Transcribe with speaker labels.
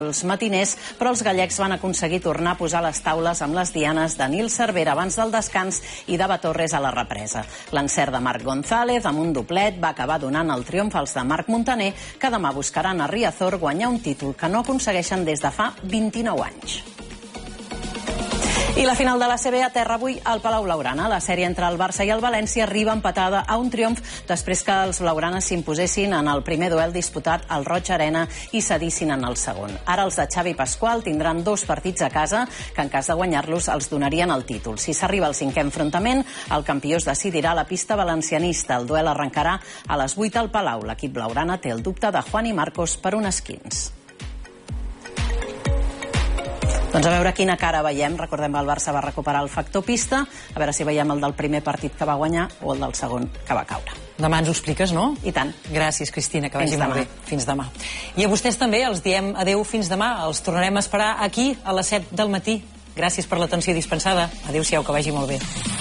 Speaker 1: els matiners, però els gallecs van aconseguir tornar a posar les taules amb les dianes de Nil Cervera abans del descans i d'Ava Torres a la represa. L'encert de Marc González amb un doblet va acabar donant el triomf als de Marc Montaner, que demà buscaran a Riazor guanyar un títol que no aconsegueixen des de fa 29 anys. I la final de la CB aterra avui al Palau Blaugrana. La sèrie entre el Barça i el València arriba empatada a un triomf després que els blaugranes s'imposessin en el primer duel disputat al Roig Arena i cedissin en el segon. Ara els de Xavi Pasqual tindran 2 partits a casa que en cas de guanyar-los els donarien el títol. Si s'arriba al 5è enfrontament, el campió es decidirà a la pista valencianista. El duel arrencarà a les 8 al Palau. L'equip blaugrana té el dubte de Juan i Marcos per un esquins. Doncs a veure quina cara veiem. Recordem que el Barça va recuperar el factor pista. A veure si veiem el del primer partit que va guanyar o el del segon que va caure.
Speaker 2: Demà ens ho expliques, no?
Speaker 1: I tant.
Speaker 2: Gràcies, Cristina, que vagi molt bé. Fins demà. I a vostès també els diem adeu fins demà. Els tornarem a esperar aquí a les 7 del matí. Gràcies per l'atenció dispensada. Adéu-siau, que vagi molt bé.